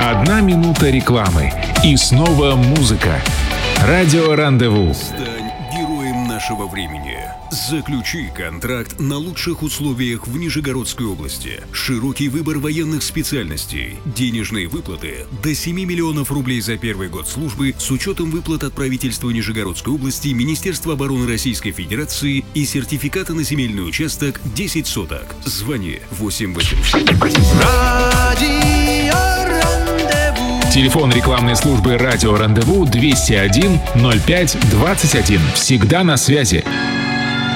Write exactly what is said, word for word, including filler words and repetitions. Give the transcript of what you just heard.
Одна минута рекламы. И снова музыка. Радио Рандеву. Стань героем нашего времени. Заключи контракт на лучших условиях в Нижегородской области. Широкий выбор военных специальностей. Денежные выплаты до семи миллионов рублей за первый год службы с учетом выплат от правительства Нижегородской области, Министерства обороны Российской Федерации и сертификата на земельный участок десять соток. Звони восемь восемьсот. Телефон рекламной службы «Радио Рандеву» двести один ноль пять двадцать один. Всегда на связи.